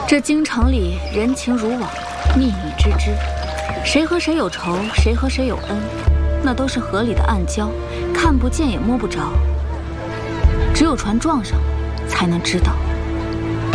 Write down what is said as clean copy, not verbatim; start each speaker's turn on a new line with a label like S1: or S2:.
S1: 这京城里人情如网，秘密之知，谁和谁有仇，谁和谁有恩，那都是河里的暗礁，看不见也摸不着，只有船撞上了才能知道。